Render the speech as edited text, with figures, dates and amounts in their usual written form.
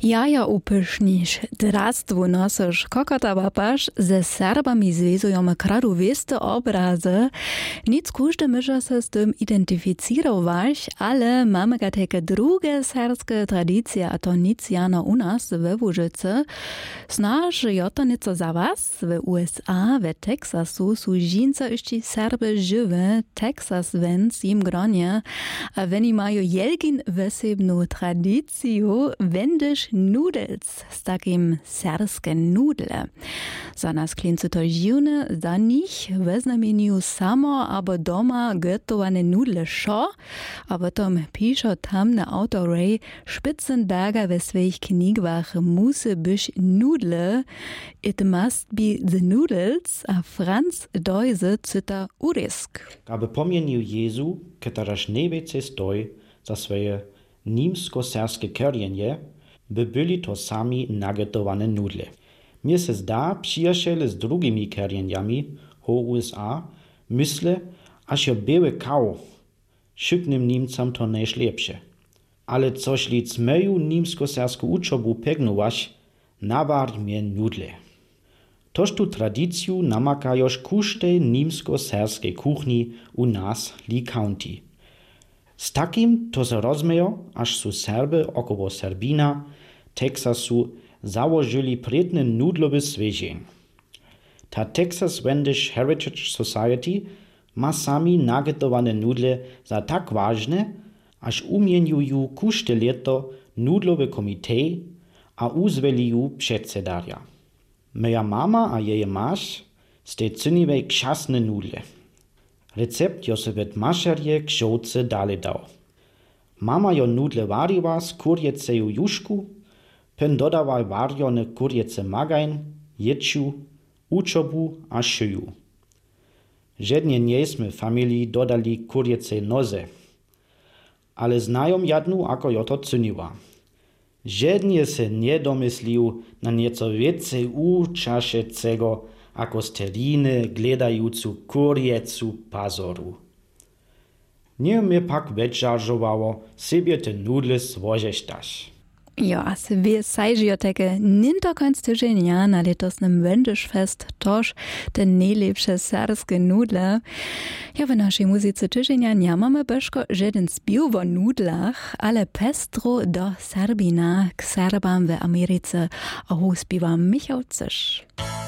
Ja, upysznisz. Zdravstvu nosisz kokota wapasz, ze Serbami związujemy kradowieste obrazy. Nic każdy może się z tym identyfikować, ale mamy takie drugie serbskie tradycje, a to nic jano u nas we Łużycy. Znasz, to nieco za was w USA, w Teksasu są żince jeszcze Serby żywe, Teksas więc im gronie, a oni mają jelgin wesebną tradycję, wendysz Nudels z takim serskie nudle. Za nas klincy to dziwne, za nich we znamieniu samo albo doma gotowane nudle szo, a potom pisze tam na autor Ray Spitzenberger we swoich knigach musi być nudle, it must be the noodles, a Franz Deuse cyta urysk. Aby pomienił Jezu, któraż najwięcej stoi za swoje niemsko-serskie korzenie, by byli to sami nagotowane nudle. Mnie se zda, przyjaciele z drugimi korzeniami ho USA myślę, aż jo były kał, szybnym Niemcom to najlepsze. Ale coś lic moją niemsko-serską uczobu pegnować, nawarć mnie nudle. Toż tu tradycję namakajoż kusztej niemsko-serskiej kuchni u nas Lee County. Z takim to se rozmiejo, aż su Serby około Serbina, Teksasu założyli predny nudlowy zwierzeń. Ta Texas Wendish Heritage Society ma sami nagotowane nudle za tak ważne, aż umieniują kuszte leto nudlowy komitej, a uzweliją przedsedaria. Moja mama a jej masz z tej cyniwej krzasne nudle. Recept jo se wet mašerje kšovce dale dał. Mama jo nudle wariła z kurjeceju juszku, pen dodawaj warjone kurjece magajn, jeczu, uczobu a szyju. Żednie niesmy familii dodali kurjece noze, ale znają jadnu, ako jo to cyniła. Żednie se nie domyslił na nieco więcej uczaszecego ako steriny gledającu kurjecu pazoru. Nie mnie pak wečaržowało sobie te nudle złożeśtaś. Ja, wie sajžio teke ninto konc tyženia na letosnym Wendischfest toż te najlepsze serskie nudle. Ja w naszej muzyce tyženia nie mamy beszko żaden spił o nudlach, ale pestro do Serbina k Serbam w Ameryce, a hu spiwa Michał Cysz.